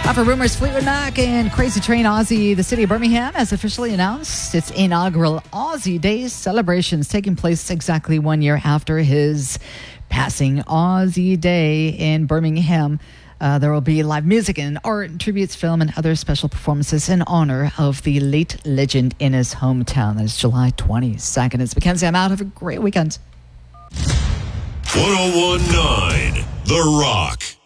For rumors, Fleetwood Mac and Crazy Train Aussie, the city of Birmingham has officially announced its inaugural Aussie Days celebrations, taking place exactly 1 year after his passing. Aussie Day in Birmingham. There will be live music and art, tributes, film, and other special performances in honor of the late legend in his hometown. That is July 22nd. It's Mackenzie. I'm out. Have a great weekend. 101.9 The Rock.